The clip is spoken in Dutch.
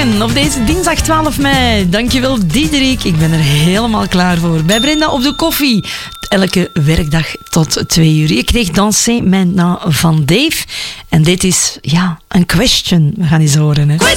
Morgen op deze dinsdag 12 mei. Dankjewel Diederik, ik ben er helemaal klaar voor. Bij Brenda op de koffie. Elke werkdag tot 2 uur. Je kreeg Danser Maintenant van Dave. En dit is, een question. We gaan eens horen. Hè.